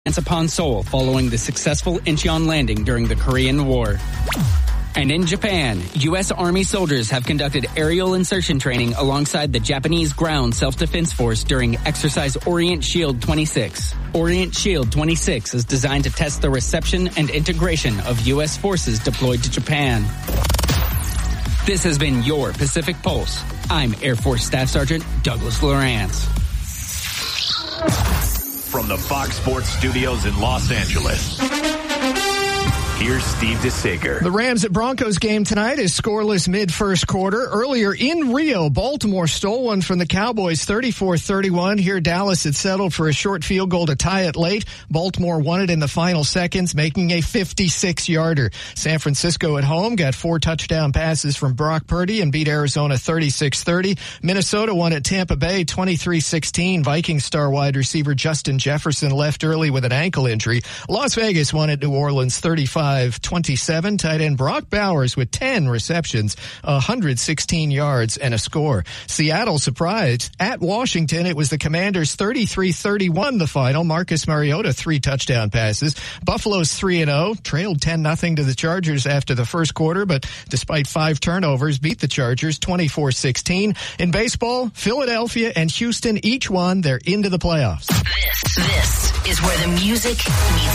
upon Seoul following the successful Incheon landing during the Korean War. And in Japan, U.S. Army soldiers have conducted aerial insertion training alongside the Japanese Ground Self-Defense Force during Exercise Orient Shield 26. Orient Shield 26 is designed to test the reception and integration of U.S. forces deployed to Japan. This has been your Pacific Pulse. I'm Air Force Staff Sergeant Douglas Lawrence. From the Fox Sports Studios in Los Angeles, here's Steve DeSager. The Rams at Broncos game tonight is scoreless mid-first quarter. Earlier in Rio, Baltimore stole one from the Cowboys 34-31. Here, Dallas had settled for a short field goal to tie it late. Baltimore won it in the final seconds, making a 56-yarder. San Francisco at home got 4 touchdown passes from Brock Purdy and beat Arizona 36-30. Minnesota won at Tampa Bay 23-16. Vikings star wide receiver Justin Jefferson left early with an ankle injury. Las Vegas won at New Orleans 35-27. Tight end Brock Bowers with 10 receptions, 116 yards, and a score. Seattle surprised at Washington. It was the Commanders 33-31 the final. Marcus Mariota 3 touchdown passes. Buffalo's 3-0, trailed 10-0 to the Chargers after the first quarter, but despite 5 turnovers, beat the Chargers 24-16. In baseball, Philadelphia and Houston each won. They're into the playoffs. This is where the music meets